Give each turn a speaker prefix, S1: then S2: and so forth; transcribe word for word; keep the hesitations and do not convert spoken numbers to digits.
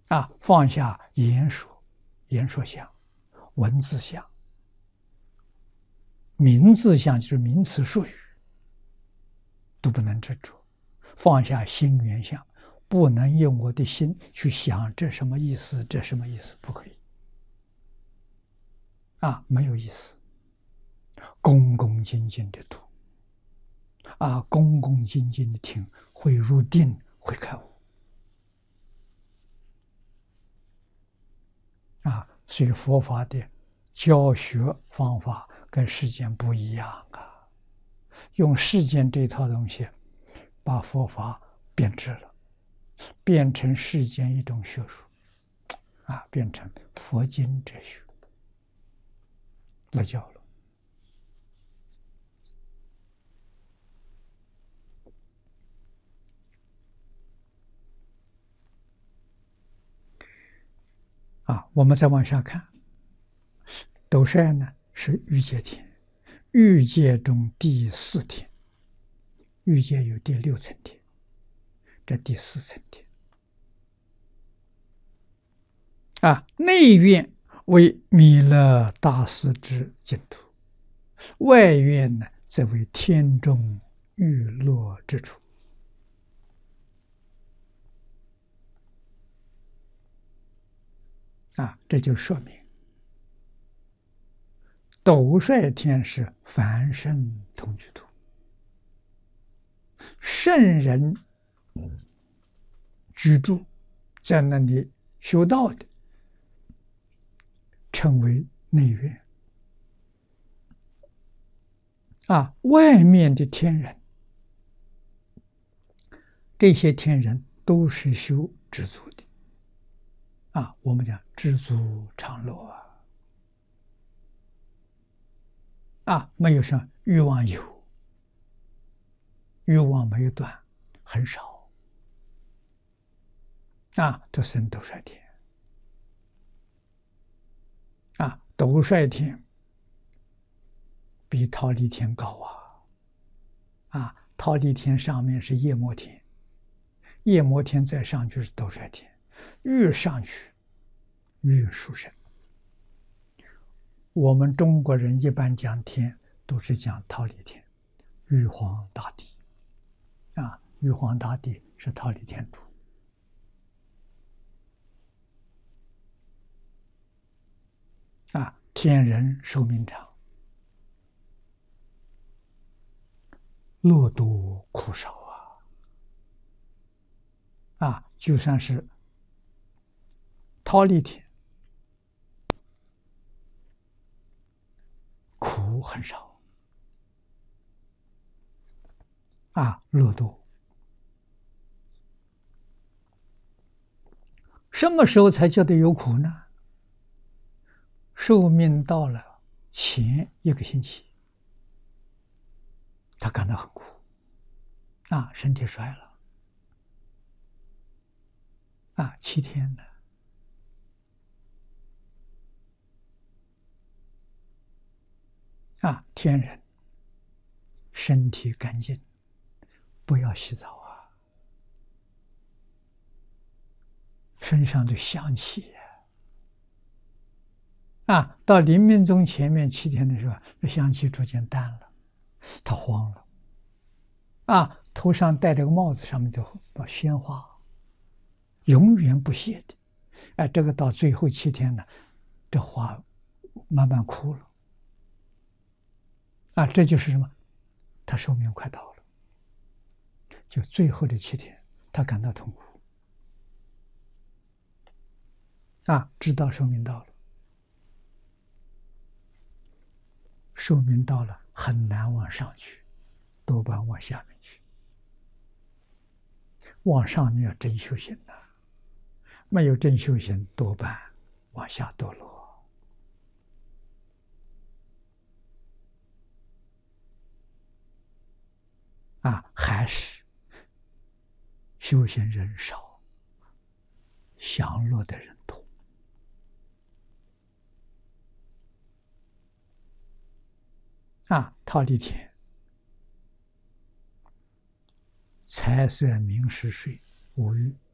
S1: 啊，放下言说、言说相、文字相、名字相，就是名词术语，都不能执着。放下心缘相，不能用我的心去想这什么意思，这什么意思，不可以。啊，没有意思。恭恭敬敬的读，啊，恭恭敬敬的听，会入定，会开悟。啊，所以佛法的教学方法跟世间不一样啊。用世间这套东西，把佛法变质了，变成世间一种学术，啊，变成佛经哲学来教了。啊，我们再往下看，斗率呢是欲界天，欲界中第四天，欲界有第六层天，这第四层天。啊，内院为弥勒大师之净土，外院呢则为天中欲乐之处。啊，这就说明斗率天是凡圣同居土，圣人居住在那里修道的，称为内院。啊，外面的天人，这些天人都是修知足的。啊，我们讲知足常乐啊，啊，没有什么欲望有，欲望没有断，很少。啊，都生斗率天。啊，斗率天比忉利天高啊！啊，忉利天上面是夜摩天，夜摩天再上去是斗率天，越上去越殊胜。我们中国人一般讲天都是讲忉利天，玉皇大帝。啊，玉皇大帝是忉利天主。啊，天人寿命长，乐多苦少啊！啊，就算是忉利天，苦很少，啊，乐多。什么时候才觉得有苦呢？寿命到了前一个星期，他感到很苦，啊，身体衰了，啊，七天了，啊，天人身体干净，不要洗澡啊，身上的香气啊，到临命终前面七天的时候，这香气逐渐淡了，他慌了，啊，头上戴这个帽子，上面的鲜花，永远不谢的，哎，这个到最后七天呢，这花慢慢枯了，啊，这就是什么？他寿命快到了，就最后的七天，他感到痛苦，啊，知道寿命到了。寿命到了，很难往上去，多半往下面去。往上面要真修行呐、啊，没有真修行，多半往下堕落。啊，还是修行人少，享乐的人多。啊，忉利天，财色名食睡五欲